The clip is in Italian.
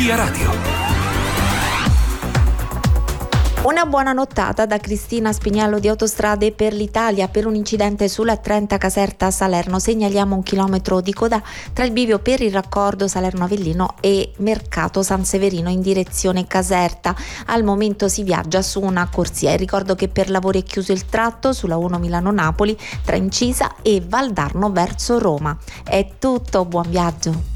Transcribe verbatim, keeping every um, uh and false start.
Via Radio. Una buona nottata da Cristina Spiniello di Autostrade per l'Italia. Per un incidente sulla trenta Caserta Salerno segnaliamo un chilometro di coda tra il bivio per il raccordo Salerno Avellino e Mercato San Severino in direzione Caserta. Al momento si viaggia su una corsia e ricordo che per lavori è chiuso il tratto sulla uno Milano-Napoli tra Incisa e Valdarno verso Roma. È tutto, buon viaggio.